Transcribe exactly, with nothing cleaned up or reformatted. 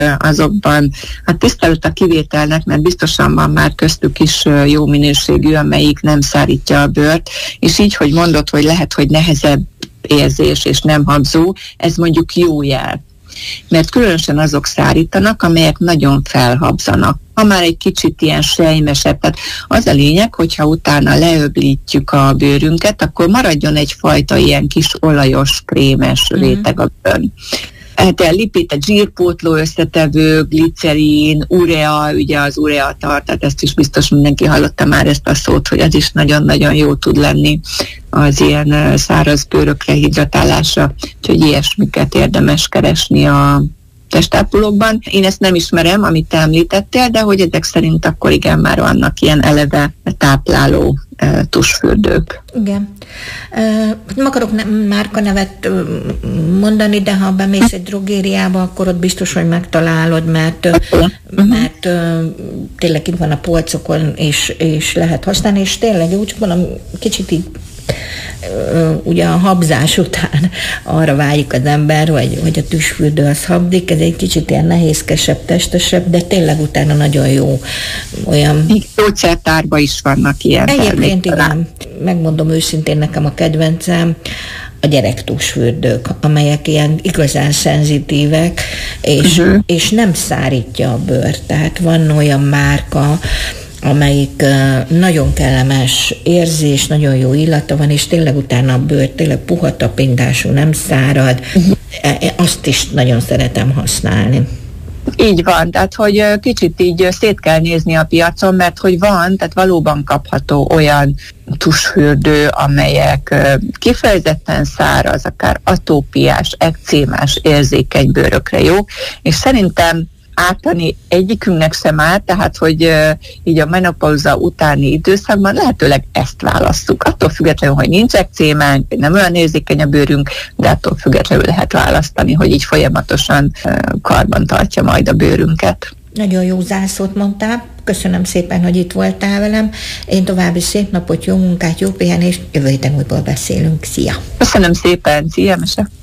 azokban hát tisztelet a kivételnek, mert biztosan van már köztük is jó minőségű, amelyik nem szárítja a bőrt, és így, hogy mondod, hogy lehet, hogy nehezebb érzés és nem habzó, ez mondjuk jó jel. Mert különösen azok szárítanak, amelyek nagyon felhabzanak. Ha már egy kicsit ilyen sejmesebb, tehát az a lényeg, hogyha utána leöblítjük a bőrünket, akkor maradjon egyfajta ilyen kis olajos, krémes réteg a bőrön. Tehát lipid, zsírpótló összetevő, glicerin, urea, ugye az urea tart, tehát ezt is biztos mindenki hallotta már ezt a szót, hogy az is nagyon-nagyon jó tud lenni az ilyen száraz bőrökre, hidratálásra, úgyhogy ilyesmiket érdemes keresni a testápolókban. Én ezt nem ismerem, amit te említettél, de hogy ezek szerint akkor igen, már vannak ilyen eleve tápláló e, tusfürdők. Igen. Nem akarok ne, márkanevet mondani, de ha bemész egy drogériába, akkor ott biztos, hogy megtalálod, mert, uh-huh. mert tényleg itt van a polcokon, és, és lehet használni, és tényleg úgy van, kicsit így ugye a habzás után arra vágyik az ember, hogy, hogy a tüsfürdő az habdik, ez egy kicsit ilyen nehézkesebb, testesebb, de tényleg utána nagyon jó. Olyan... Gyógyszertárban is vannak ilyen. Egyébként igen, megmondom őszintén, nekem a kedvencem a gyerektusfürdők, amelyek ilyen igazán szenzitívek, és, uh-huh. és nem szárítja a bőrt. Tehát van olyan márka, amelyik nagyon kellemes érzés, nagyon jó illata van, és tényleg utána a bőr tényleg puha tapintású, nem szárad. Uh-huh. Azt is nagyon szeretem használni. Így van, tehát hogy kicsit így szét kell nézni a piacon, mert hogy van, tehát valóban kapható olyan tusfürdő, amelyek kifejezetten száraz, akár atópiás, ekcémás, érzékeny bőrökre jók, és szerintem ártani egyikünknek sem áll, tehát hogy uh, így a menopauza utáni időszakban lehetőleg ezt válasszuk. Attól függetlenül, hogy nincs ekcémánk, nem olyan érzékeny a bőrünk, de attól függetlenül lehet választani, hogy így folyamatosan uh, karban tartja majd a bőrünket. Nagyon jó zászlót mondtál, köszönöm szépen, hogy itt voltál velem. Én további szép napot, jó munkát, jó pihenést, jövő héten újból beszélünk. Szia! Köszönöm szépen, szia, Mese!